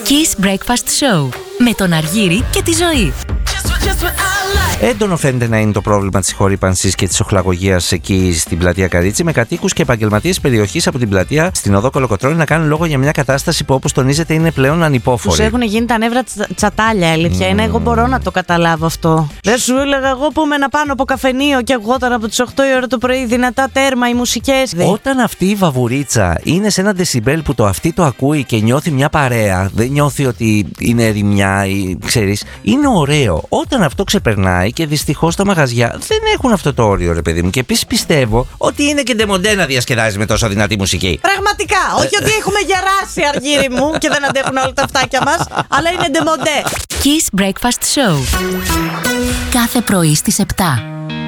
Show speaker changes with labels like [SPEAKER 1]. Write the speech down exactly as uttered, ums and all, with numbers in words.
[SPEAKER 1] Kiss Breakfast Show με τον Αργύρη και τη Ζωή.
[SPEAKER 2] Έντονο φαίνεται να είναι το πρόβλημα της χορύπανσης και της οχλαγωγίας εκεί στην πλατεία Καρίτσι, με κατοίκους και επαγγελματίες περιοχής από την πλατεία στην οδό Κολοκοτρώνη να κάνουν λόγο για μια κατάσταση που, όπως τονίζεται, είναι πλέον ανυπόφορη.
[SPEAKER 3] Τους έχουν γίνει τα νεύρα τσα, τσατάλια, αλήθεια. Mm. Είναι, εγώ μπορώ να το καταλάβω αυτό. Δεν σου έλεγα εγώ που είμαι να πάνω από καφενείο και αγώταν από τις οκτώ η ώρα το πρωί δυνατά τέρμα οι μουσικές.
[SPEAKER 2] Όταν αυτή η βαβουρίτσα είναι σε ένα δεσιμπέλ που το αυτή το ακούει και νιώθει μια παρέα, δεν νιώθει ότι είναι ερημιά ή ξέρεις, είναι ωραίο. Όταν αυτό ξεπερνάει, και δυστυχώς τα μαγαζιά δεν έχουν αυτό το όριο, ρε παιδί μου. Και επίσης πιστεύω ότι είναι και ντεμοντέ να διασκεδάζει με τόσο δυνατή μουσική.
[SPEAKER 3] Πραγματικά. Όχι ότι έχουμε γεράσει, Αργύρη μου, και δεν αντέχουν όλα τα αυτάκια μας, αλλά είναι ντεμοντέ.
[SPEAKER 1] Kiss Breakfast Show. Κάθε πρωί στις επτά.